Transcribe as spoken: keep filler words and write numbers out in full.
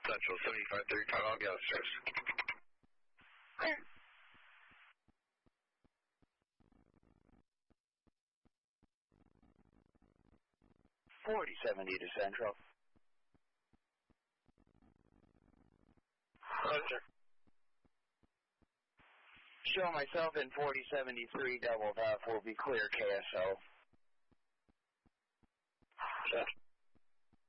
Central, seventy-five thirty-five, I'll get upstairs. forty seventy to Central. Roger. Show myself in forty seventy-three, double F will be clear K S O. Check.